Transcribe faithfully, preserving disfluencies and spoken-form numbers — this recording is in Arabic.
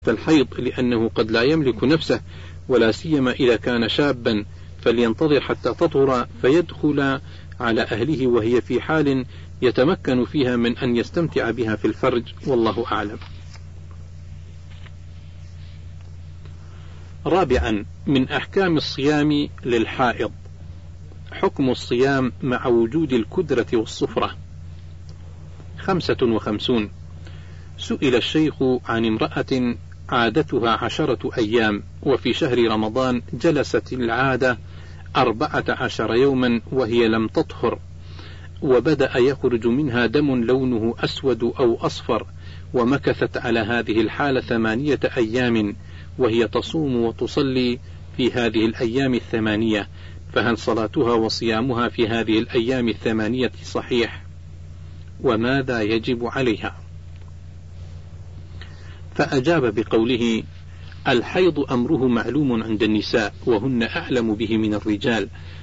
الحيض لأنه قد لا يملك نفسه، ولا سيما إذا كان شابا، فلينتظر حتى تطهر فيدخل على أهله وهي في حال يتمكن فيها من أن يستمتع بها في الفرج، والله أعلم. رابعا، من أحكام الصيام للحائض حكم الصيام مع وجود الكدرة والصفرة. خمسة وخمسون. سئل الشيخ عن امرأة عادتها عشرة أيام، وفي شهر رمضان جلست العادة أربعة عشر يوما وهي لم تطهر، وبدأ يخرج منها دم لونه أسود أو أصفر، ومكثت على هذه الحالة ثمانية أيام، وهي تصوم وتصلي في هذه الأيام الثمانية، فهل صلاتها وصيامها في هذه الأيام الثمانية صحيح؟ وماذا يجب عليها؟ فأجاب بقوله: الحيض أمره معلوم عند النساء، وهن أعلم به من الرجال،